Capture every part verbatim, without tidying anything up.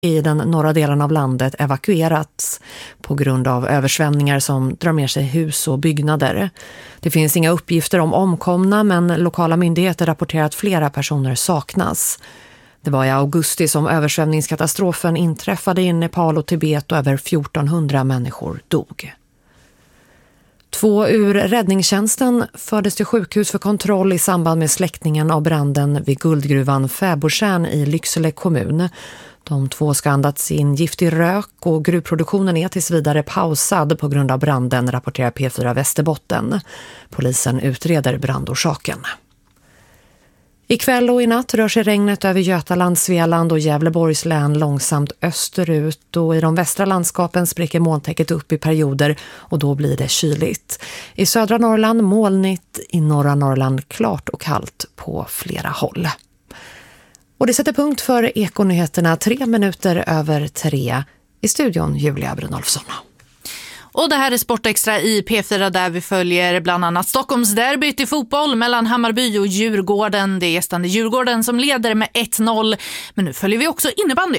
i den norra delen av landet evakuerats på grund av översvämningar som drar med sig hus och byggnader. Det finns inga uppgifter om omkomna, men lokala myndigheter rapporterar att flera personer saknas. Det var i augusti som översvämningskatastrofen inträffade i Nepal och Tibet och över fjortonhundra människor dog. Två ur räddningstjänsten fördes till sjukhus för kontroll i samband med släckningen av branden vid guldgruvan Fäbodtjärn i Lycksele kommun. De två ska andats in giftig rök och gruvproduktionen är tills vidare pausad på grund av branden, rapporterar P fyra Västerbotten. Polisen utreder brandorsaken. Ikväll och i natt rör sig regnet över Götaland, Svealand och Gävleborgs län långsamt österut, och i de västra landskapen spricker molntäcket upp i perioder och då blir det kyligt. I södra Norrland molnigt, i norra Norrland klart och kallt på flera håll. Och det sätter punkt för Ekonyheterna tre minuter över tre. I studion Julia Brunolfsson. Och det här är Sportextra i P fyra där vi följer bland annat Stockholms derbyt i fotboll mellan Hammarby och Djurgården. Det är gästande Djurgården som leder med ett noll. Men nu följer vi också innebandy.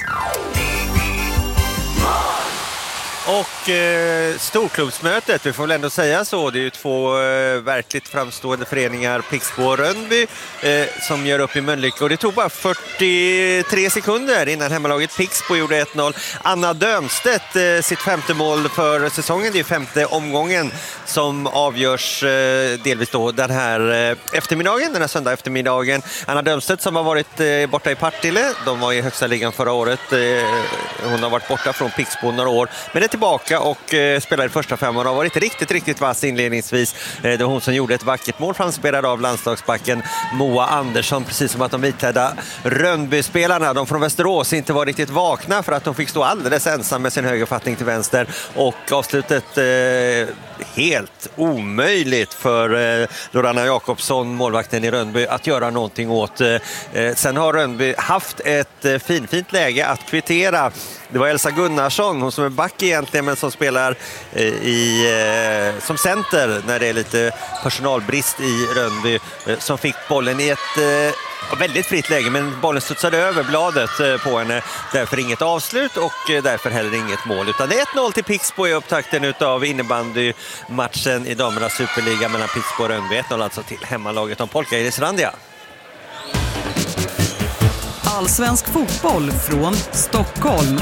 Och eh, storklubbsmötet, vi får väl ändå säga så, det är ju två eh, verkligt framstående föreningar, Pixbo och Rönnby, eh, som gör upp i Mölnlycke. Och det tog bara fyrtiotre sekunder innan hemmalaget Pixbo gjorde ett noll. Anna Dömstedt, eh, sitt femte mål för säsongen, det är femte omgången som avgörs eh, delvis då den här eh, eftermiddagen, den här söndag eftermiddagen. Anna Dömstedt som har varit eh, borta i Partille, de var i högsta ligan förra året, eh, hon har varit borta från Pixbo några år, men det tillbaka och eh, spelade i första femman och har varit riktigt, riktigt vass inledningsvis. Eh, det var hon som gjorde ett vackert mål framspelad av landslagsbacken Moa Andersson, precis som att de vitklädda Rönnby-spelarna, de från Västerås, inte var riktigt vakna för att de fick stå alldeles ensam med sin högerfattning till vänster, och avslutet eh, helt omöjligt för eh, Lorana Jakobsson, målvakten i Rönnby, att göra någonting åt. Eh, sen har Rönnby haft ett eh, finfint läge att kvittera. Det var Elsa Gunnarsson, hon som är back egentligen men som spelar eh, i, eh, som center när det är lite personalbrist i Rönnby, eh, som fick bollen i ett eh, väldigt fritt läge, men bollen studsade över bladet eh, på henne. Därför inget avslut och eh, därför heller inget mål. Utan det är ett noll till Pixbo i upptakten av innebandymatchen i damernas superliga mellan Pixbo och Rönnby. ett noll alltså till hemmalaget om Polka i Randia. Allsvensk fotboll från Stockholm.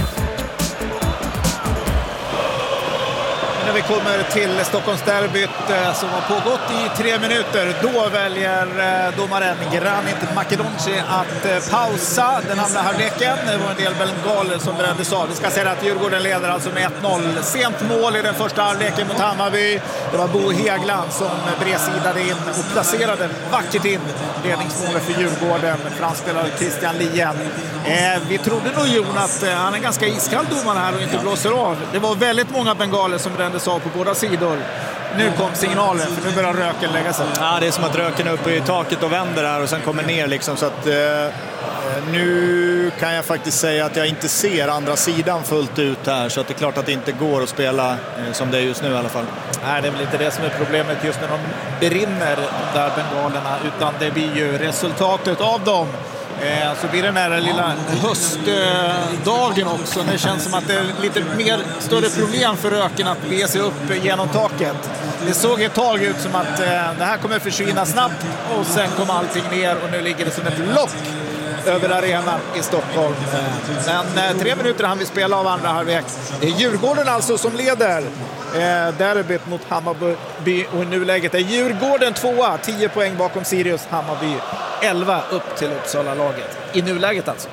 När vi kommer till Stockholmsderbyt som har pågått i tre minuter, då väljer domaren Granit Makedonci att pausa den andra halvleken. Det var en del bengaler som brändes av. Vi ska säga att Djurgården leder alltså med ett noll. Sent mål i den första halvleken mot Hammarby. Det var Bo Hegland som bredsidade in och placerade vackert in ledningsmålet för Djurgården. Framspelare Christian Lien. Eh, vi trodde nog Jon att eh, han är ganska iskall domaren här och inte blåser av. Det var väldigt många bengaler som brändes av på båda sidor. Nu kom signalen, för nu börjar röken lägga sig. Ja, det är som att röken är uppe i taket och vänder här och sen kommer ner liksom, så att eh, nu kan jag faktiskt säga att jag inte ser andra sidan fullt ut här, så att det är klart att det inte går att spela eh, som det är just nu i alla fall. Nej, det är väl inte det som är problemet just när de brinner, de där bengalerna, utan det blir ju resultatet av dem. Eh, så blir det den här lilla höstdagen också. Det känns som att det är lite mer större problem för röken att bege sig upp genom taket. Det såg ett tag ut som att eh, det här kommer försvinna snabbt, och sen kom allting ner och nu ligger det som ett lock över arenan i Stockholm. Men eh, tre minuter han vill spela av andra halvlek. Det är Djurgården alltså som leder eh, derbyt mot Hammarby, och i nuläget är Djurgården tvåa, tio poäng bakom Sirius. Hammarby elva upp till Uppsala-laget. I nuläget alltså.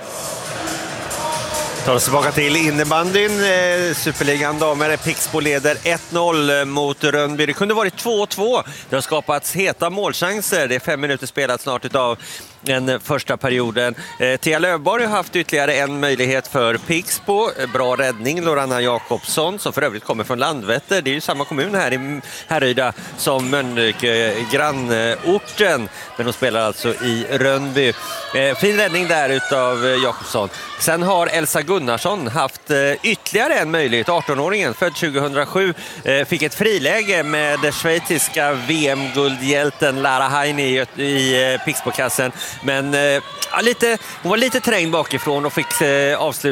Tar oss tillbaka till innebandyn. Superligan damer, Pixbo leder ett noll mot Rönnby. Det kunde varit två två. Det har skapats heta målchanser. Det är fem minuter spelat snart utav den första perioden. Eh, Thea Lövborg har haft ytterligare en möjlighet för Pixbo. Bra räddning, Lorana Jakobsson, som för övrigt kommer från Landvetter. Det är ju samma kommun här i Härryda som Mölnlycke, grannorten. Men de spelar alltså i Rönnby. Eh, fin räddning där utav Jakobsson. Sen har Elsa Gunnarsson haft eh, ytterligare en möjlighet. arton-åringen, född tjugohundrasju, eh, fick ett friläge med schweiziska V M-guldhjälten Lara Heini i, i eh, Pixbo-kassen. Men eh, lite, hon var lite trängd bakifrån och fick eh, avsluta